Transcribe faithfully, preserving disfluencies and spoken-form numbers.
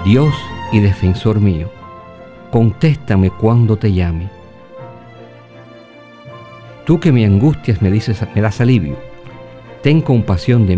Dios y defensor mío, contéstame cuando te llame. Tú que me angustias me dices, me das alivio. Ten compasión de